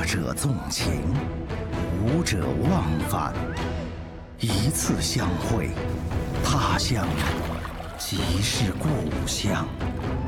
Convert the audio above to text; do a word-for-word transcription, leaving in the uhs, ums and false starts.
者纵情，舞者忘返。一次相会，他乡即是故乡。